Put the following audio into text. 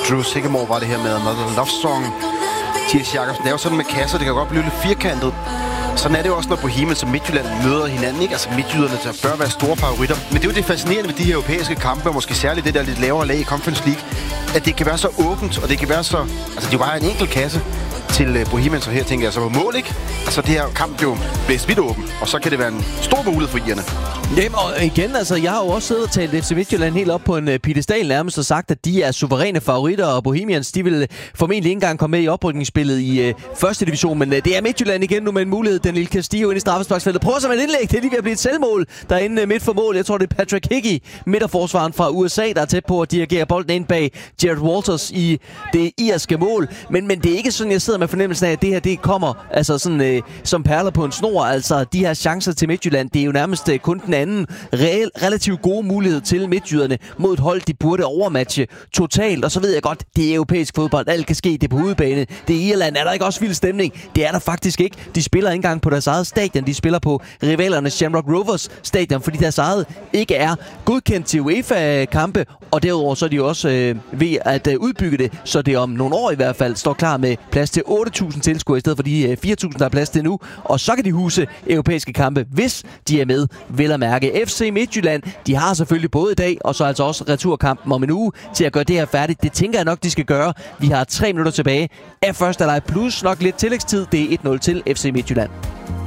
Drew Sigamore var det her med Another Love Song. Thies Jacobsen, det er jo sådan med kasser, det kan godt blive lidt firkantet. Sådan er det jo også, når Bohemians og Midtjylland møder hinanden, ikke? Altså Midtjyderne, der bør være store favoritter. Men det er jo det fascinerende ved de her europæiske kampe, og måske særligt det der lidt lavere lag i Conference League, at det kan være så åbent, og det kan være så... Altså, det er jo bare en enkelt kasse til Bohemians, og her tænker jeg så på mål, ikke? Altså, det her kamp jo blæst vidt åben, og så kan det være en stor mulighed for irerne. Jamen, og igen, altså, jeg har jo også siddet og talt FC Midtjylland helt op på en piedestal nærmest og sagt, at de er suveræne favoritter, og Bohemians, de vil formentlig ikke engang komme med i oprykningsspillet i første division, men det er Midtjylland igen nu med en mulighed. Den lille Castillo ind i straffesparksfeltet. Prøver som et indlæg, det er lige ved at blive et selvmål derinde midt for mål. Jeg tror, det er Patrick Hickey, midterforsvaren fra USA, der er tæt på at dirigere bolden ind bag Jared Walters i det irske mål. Men det er ikke sådan, jeg sidder med fornemmelsen af, at det her, det kommer altså sådan, som perler på en snor. Altså, de her chancer til Midtjylland, det er jo nærmest kun den anden relativt gode mulighed til midtjyderne mod et hold, de burde overmatche totalt. Og så ved jeg godt, det er europæisk fodbold. Alt kan ske, det er på udebane. Det er Irland. Er der ikke også vild stemning? Det er der faktisk ikke. De spiller ikke engang på deres eget stadion. De spiller på rivalernes Shamrock Rovers stadion, fordi deres eget ikke er godkendt til UEFA-kampe. Og derudover så er de jo også ved at udbygge det, så det om nogle år i hvert fald står klar med plads til 8.000 tilskuere i stedet for de 4.000, der er plads til nu. Og så kan de huse europæiske kampe, hvis de er med, vel at mærke. FC Midtjylland, de har selvfølgelig både i dag, og så altså også returkampen om en uge til at gøre det her færdigt. Det tænker jeg nok, de skal gøre. Vi har 3 minutter tilbage af første leg, plus nok lidt tillægstid. Det er 1-0 til FC Midtjylland.